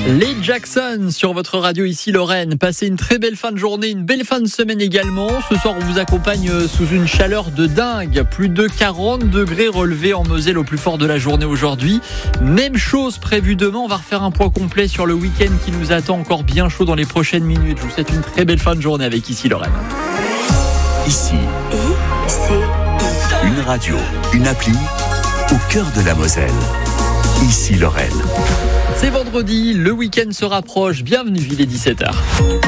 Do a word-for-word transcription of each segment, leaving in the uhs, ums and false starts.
Les Jackson sur votre radio ici Lorraine. Passez une très belle fin de journée, une belle fin de semaine également. Ce soir on vous accompagne sous une chaleur de dingue. Plus de quarante degrés relevés en Moselle au plus fort de la journée aujourd'hui. Même chose prévue demain. On va refaire un point complet sur le week-end qui nous attend, encore bien chaud dans les prochaines minutes. Je vous souhaite une très belle fin de journée avec ici Lorraine. Ici, I C I. Une radio, une appli au cœur de la Moselle. Ici Lorraine. C'est vendredi, le week-end se rapproche. Bienvenue, il est dix-sept heures.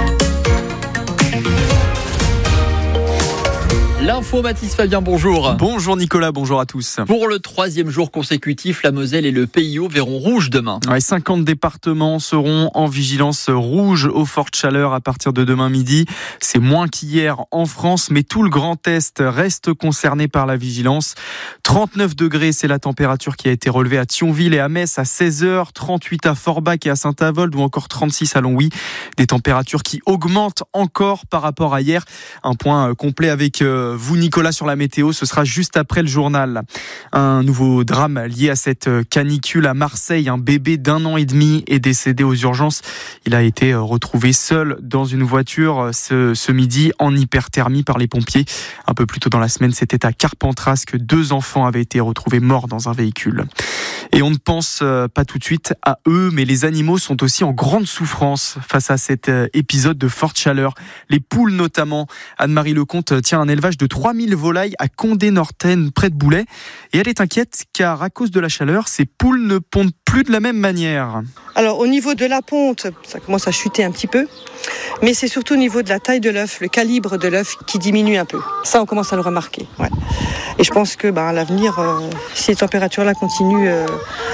L'info, Mathis Fabien, bonjour. Bonjour Nicolas, bonjour à tous. Pour le troisième jour consécutif, la Moselle et le P I O verront rouge demain. Ouais, cinquante départements seront en vigilance rouge aux fortes chaleurs à partir de demain midi. C'est moins qu'hier en France, mais tout le Grand Est reste concerné par la vigilance. trente-neuf degrés, c'est la température qui a été relevée à Thionville et à Metz à seize heures, trente-huit à Forbach et à Saint-Avold ou encore trente-six à Longwy. Des températures qui augmentent encore par rapport à hier. Un point complet avec euh, vous Nicolas sur la météo, ce sera juste après le journal. Un nouveau drame lié à cette canicule à Marseille. Un bébé d'un an et demi est décédé aux urgences. Il a été retrouvé seul dans une voiture ce, ce midi en hyperthermie par les pompiers. Un peu plus tôt dans la semaine, c'était à Carpentras que deux enfants avaient été retrouvés morts dans un véhicule. Et on ne pense pas tout de suite à eux, mais les animaux sont aussi en grande souffrance face à cet épisode de forte chaleur. Les poules notamment. Anne-Marie Lecomte tient un élevage de trois mille volailles à Condé-Nortaine, près de Boulay. Et elle est inquiète car à cause de la chaleur, ces poules ne pondent plus de la même manière. Alors au niveau de la ponte, ça commence à chuter un petit peu. Mais c'est surtout au niveau de la taille de l'œuf, le calibre de l'œuf qui diminue un peu. Ça, on commence à le remarquer. Ouais. Et je pense que ben, à l'avenir, euh, si les températures-là continuent, euh,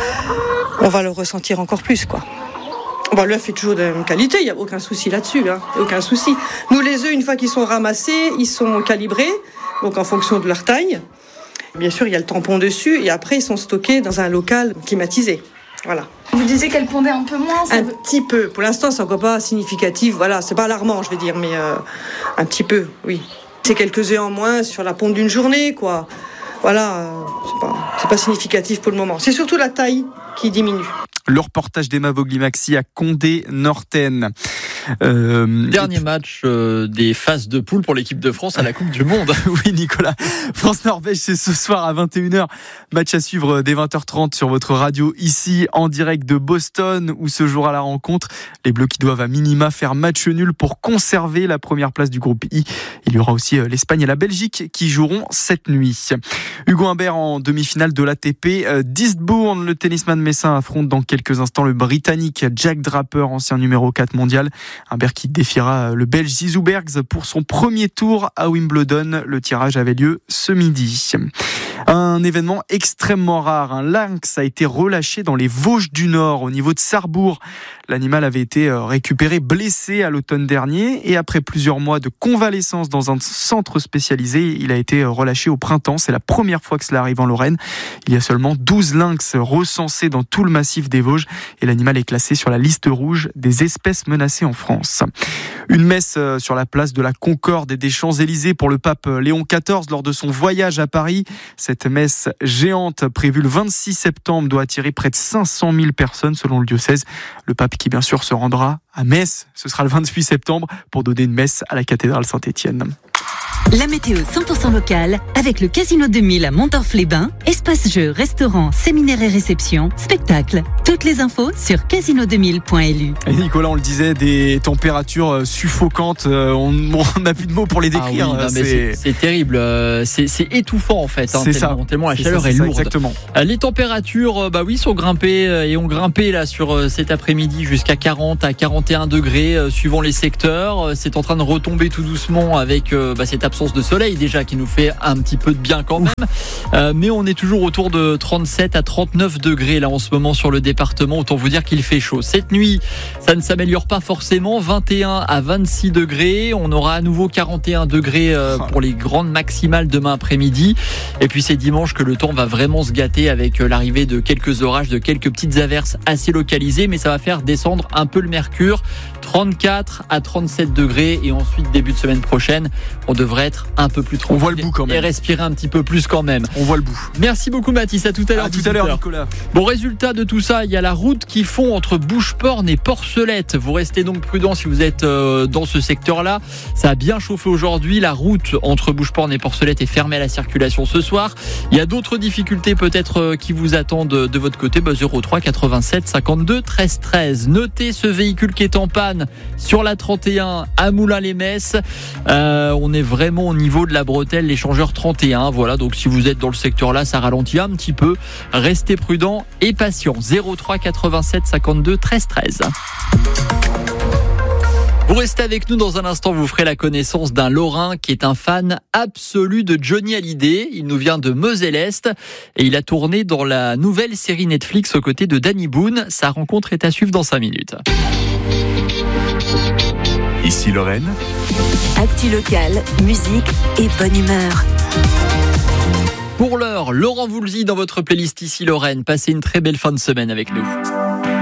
on va le ressentir encore plus, quoi. Bon, l'œuf est toujours de même qualité, il n'y a aucun souci là-dessus, hein, aucun souci. Nous, les œufs, une fois qu'ils sont ramassés, ils sont calibrés, donc en fonction de leur taille. Bien sûr, il y a le tampon dessus, et après, ils sont stockés dans un local climatisé. Voilà. Vous disiez qu'elle pondait un peu moins ça Un veut... petit peu. Pour l'instant, c'est encore pas significatif. Voilà, c'est pas alarmant, je vais dire, mais euh, un petit peu, oui. C'est quelques œufs en moins sur la ponte d'une journée, quoi. Voilà, euh, c'est pas, c'est pas significatif pour le moment. C'est surtout la taille qui diminue. Le reportage d'Emma Vogli-Maxi à Condé-Nortaine. Euh, Dernier et... match euh, des phases de poule pour l'équipe de France à la Coupe du Monde. Oui Nicolas, France-Norvège c'est ce soir à vingt et une heures. Match à suivre dès vingt heures trente sur votre radio ici en direct de Boston où se jouera la rencontre. Les Bleus qui doivent à minima faire match nul pour conserver la première place du groupe I. Il y aura aussi l'Espagne et la Belgique qui joueront cette nuit. Hugo Humbert en demi-finale de l'A T P d'Eastbourne. Le tennisman messin affronte dans quelques instants le Britannique Jack Draper, ancien numéro quatre mondial. Humbert qui défiera le Belge Zizou Bergs pour son premier tour à Wimbledon. Le tirage avait lieu ce midi. Un événement extrêmement rare. Un lynx a été relâché dans les Vosges du Nord, au niveau de Sarrebourg. L'animal avait été récupéré blessé à l'automne dernier et après plusieurs mois de convalescence dans un centre spécialisé, il a été relâché au printemps. C'est la première fois que cela arrive en Lorraine. Il y a seulement douze lynx recensés dans tout le massif des Vosges et l'animal est classé sur la liste rouge des espèces menacées en France. Une messe sur la place de la Concorde et des Champs-Élysées pour le pape Léon quatorze lors de son voyage à Paris. Cette messe géante prévue le vingt-six septembre doit attirer près de cinq cent mille personnes selon le diocèse. Le pape qui bien sûr se rendra à Metz, ce sera le vingt-huit septembre pour donner une messe à la cathédrale Saint-Étienne. La météo cent pour cent locale avec le Casino deux mille à Montorf-les-Bains. Espace jeux, restaurants, séminaires et réceptions, spectacles. Toutes les infos sur casino deux mille point l u. Et Nicolas, on le disait, des températures suffocantes. On n'a plus de mots pour les décrire. Ah oui, non, mais c'est... C'est, c'est terrible. C'est, c'est étouffant en fait. Hein, c'est tellement, ça. Tellement la c'est chaleur ça, est, est lourde. Ça, exactement. Les températures, bah oui, sont grimpées et ont grimpé là sur cet après-midi jusqu'à quarante à quarante et un degrés suivant les secteurs. C'est en train de retomber tout doucement avec bah, cette absence de soleil déjà qui nous fait un petit peu de bien quand même. Euh, mais on est toujours autour de trente-sept à trente-neuf degrés là en ce moment sur le département. Autant vous dire qu'il fait chaud. Cette nuit, ça ne s'améliore pas forcément. vingt et un à vingt-six degrés. On aura à nouveau quarante et un degrés euh, pour les grandes maximales demain après-midi. Et puis c'est dimanche que le temps va vraiment se gâter avec l'arrivée de quelques orages, de quelques petites averses assez localisées. Mais ça va faire descendre un peu le mercure. trente-quatre à trente-sept degrés et ensuite début de semaine prochaine, on devrait être un peu plus tranquille. On voit le bout quand même. Et respirer un petit peu plus quand même. On voit le bout. Merci beaucoup Mathis, à tout à l'heure. À tout à l'heure Nicolas. Bon, résultat de tout ça, il y a la route qui fond entre Boucheporne et Porcelette. Vous restez donc prudent si vous êtes euh, dans ce secteur-là. Ça a bien chauffé aujourd'hui. La route entre Boucheporne et Porcelette est fermée à la circulation ce soir. Il y a d'autres difficultés peut-être euh, qui vous attendent de, de votre côté. Bah, zéro trois quatre-vingt-sept cinquante-deux treize treize. Notez ce véhicule qui est en panne sur la trente et un à Moulins-les-Metz. Euh, on est vraiment au niveau de la bretelle, l'échangeur trente et un. Voilà, donc si vous êtes dans le secteur-là, ça ralentit un petit peu. Restez prudent et patient. zéro trois quatre-vingt-sept cinquante-deux treize treize. Vous restez avec nous dans un instant, vous ferez la connaissance d'un Lorrain qui est un fan absolu de Johnny Hallyday. Il nous vient de Moselle-Est et il a tourné dans la nouvelle série Netflix aux côtés de Danny Boone. Sa rencontre est à suivre dans cinq minutes. Ici Lorraine. Actu locale, musique et bonne humeur. Pour l'heure, Laurent Voulzy dans votre playlist Ici Lorraine. Passez une très belle fin de semaine avec nous.